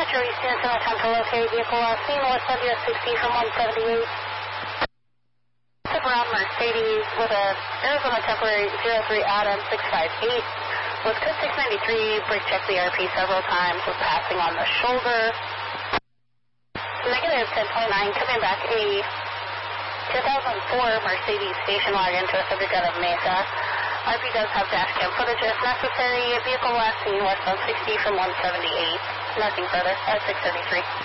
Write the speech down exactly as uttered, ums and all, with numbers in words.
Metro East Houston, attempt to locate vehicle last seen west of U S sixty from one seventy-eight. Tip around Mercedes with a Arizona temporary zero three Adam six five eight. Was code six ninety-three, brake checked the R P several times, was passing on the shoulder. Negative ten point nine, coming back a two thousand four Mercedes station wagon to a subject out of Mesa. R P does have dash cam footage if necessary. Vehicle last seen west on sixty from one seventy-eight. Nothing further at six thirty-three.